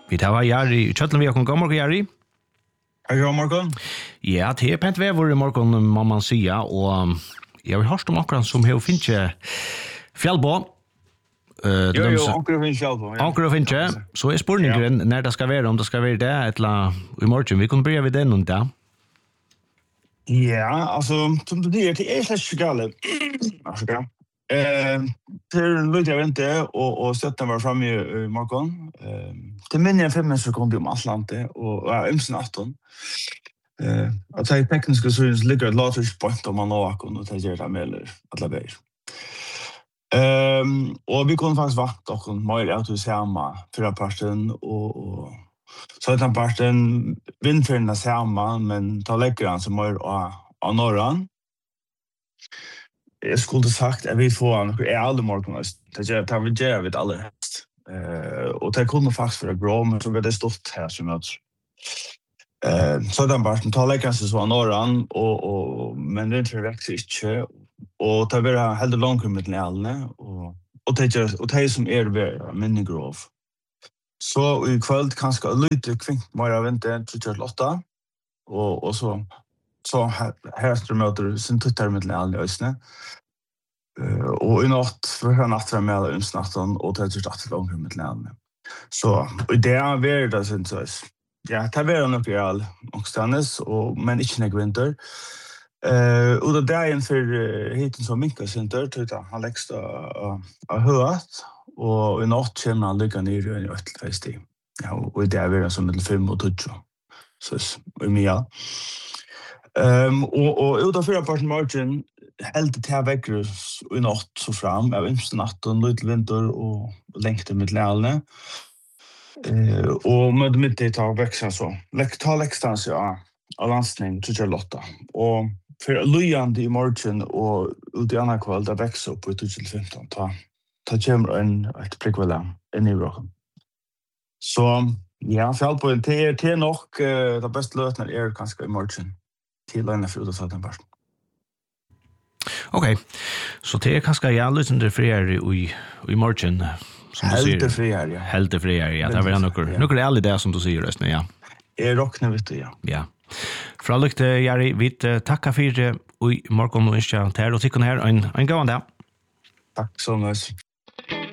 Vi tar Jari, Kjötlen vi har god morgen, Jari. God morgen. Ja, det pent vever I morgen, må man sige, og jeg vil hørst om akkurat som har finnet fjellbå. Anker og finnes fjellbå. Anker og finnes, så spørningen når det skal være, om det skal være det, eller I morgen. Vi kunne begynne ved den da. Ja, altså, som du sier, det slett ikke gale. Til løyde jeg vente, og støtten var fremme I morgen. Til minne 5 sekunder om Atlantet, og Imsen 18. At det tekniske synes ligger et latrykspoint om man nå akkurat, og det gjør det med eller alle veier. Og vi kunne faktisk vakt og mer av det samme fra parten, og så den parten vindfyrene samme, men da legger han så mer av norran. Jeg skulle sagt at vi får noe alle morgener, det vil gjøre vi aller helst. Og det kunne faktisk være grå, men så ble det stått her som møter. Så den parten tar legger han seg så av norran, men vindfyrene vekser ikke, og det blir helt langt med den alle, og det som minne grov. Så I kveld kanskje lite kvingt mer av vinteren, 38, og så her møter sin tuttar med den alle øsene. Og I natt, for han natt med alle ønsnatten, og det 38 langt med den alle. Så det det, synes jeg. Ja, det nok all ångstannes, men ikke nek vinter. Og det en for hiten som minka sinter, han lekst av høet, og I natt kommer han lykke ned I 8 stig. Ja, og det en som mellom 5 og 20. Så I mye. Og ut av 4 parten margin, helt til vekker I natt så fram, av Imsen 18, Lytle vinter og lengte med lærerne. Og med midt I tar vekser så. Ta lekstans av landsning til Charlotte. Og for løyende I morgen og ut I andre kveld, det vekser opp I 2015. Ta kommer et prikveld inn I råken. Så ja, for alt på en til nok, det beste løtene kanskje I morgen. Til løyene for ut av den parten. Ok, så det kanskje løsende friere I morgen. Helt frier, ja. Helt frier, ja. Det var noe ærlig det som du sier, Røsne, ja. Jeg råkner, vet du, ja. Ja. Fra lykte, Jari, vi takker for I morgen og ikke til, og tykker her en god dag. Takk så mye.